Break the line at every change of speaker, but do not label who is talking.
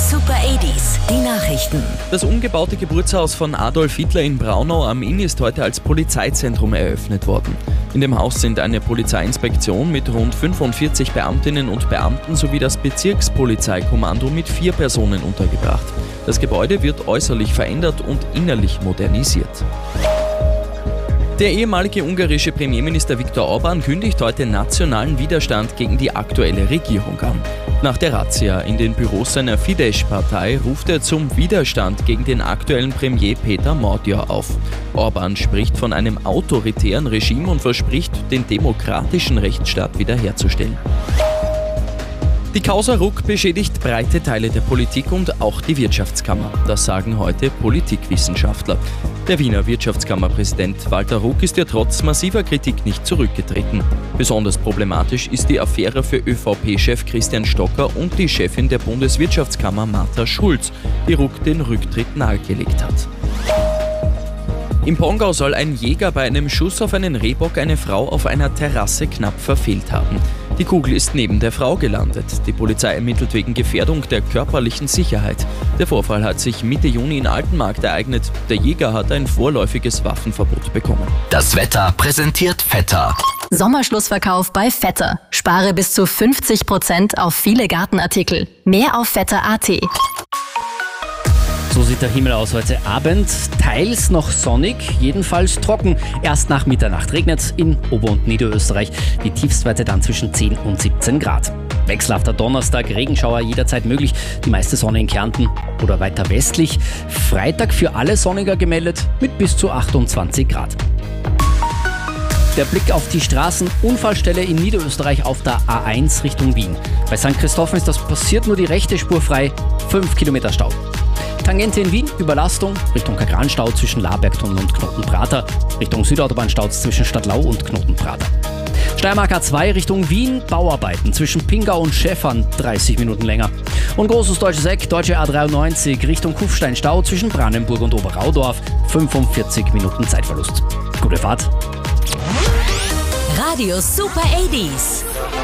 Super 80s, die Nachrichten.
Das umgebaute Geburtshaus von Adolf Hitler in Braunau am Inn ist heute als Polizeizentrum eröffnet worden. In dem Haus sind eine Polizeiinspektion mit rund 45 Beamtinnen und Beamten sowie das Bezirkspolizeikommando mit 4 Personen untergebracht. Das Gebäude wird äußerlich verändert und innerlich modernisiert. Der ehemalige ungarische Premierminister Viktor Orbán kündigt heute nationalen Widerstand gegen die aktuelle Regierung an. Nach der Razzia in den Büros seiner Fidesz-Partei ruft er zum Widerstand gegen den aktuellen Premier Péter Magyar auf. Orbán spricht von einem autoritären Regime und verspricht, den demokratischen Rechtsstaat wiederherzustellen. Die Causa Ruck beschädigt breite Teile der Politik und auch die Wirtschaftskammer. Das sagen heute Politikwissenschaftler. Der Wiener Wirtschaftskammerpräsident Walter Ruck ist ja trotz massiver Kritik nicht zurückgetreten. Besonders problematisch ist die Affäre für ÖVP-Chef Christian Stocker und die Chefin der Bundeswirtschaftskammer Martha Schulz, die Ruck den Rücktritt nahegelegt hat. Im Pongau soll ein Jäger bei einem Schuss auf einen Rehbock eine Frau auf einer Terrasse knapp verfehlt haben. Die Kugel ist neben der Frau gelandet. Die Polizei ermittelt wegen Gefährdung der körperlichen Sicherheit. Der Vorfall hat sich Mitte Juni in Altenmarkt ereignet. Der Jäger hat ein vorläufiges Waffenverbot bekommen.
Das Wetter präsentiert Vetter.
Sommerschlussverkauf bei Vetter. Spare bis zu 50% auf viele Gartenartikel. Mehr auf vetter.at.
So sieht der Himmel aus heute Abend. Teils noch sonnig, jedenfalls trocken. Erst nach Mitternacht regnet es in Ober- und Niederösterreich. Die Tiefstwerte dann zwischen 10 und 17 Grad. Wechselhafter Donnerstag, Regenschauer jederzeit möglich. Die meiste Sonne in Kärnten oder weiter westlich. Freitag für alle sonniger gemeldet mit bis zu 28 Grad. Der Blick auf die Straßenunfallstelle in Niederösterreich auf der A1 Richtung Wien. Bei St. Christophen ist das passiert, nur die rechte Spur frei, 5 Kilometer Stau. Tangente in Wien, Überlastung, Richtung Kagranstau zwischen Labergtunnel und Knotenprater, Richtung Südautobahnstau zwischen Stadtlau und Knotenprater. Steiermark A2 Richtung Wien, Bauarbeiten zwischen Pingau und Schäffern, 30 Minuten länger. Und großes deutsches Eck, deutsche A93 Richtung Kufsteinstau zwischen Brandenburg und Oberraudorf, 45 Minuten Zeitverlust. Gute Fahrt.
Radio Super 80s.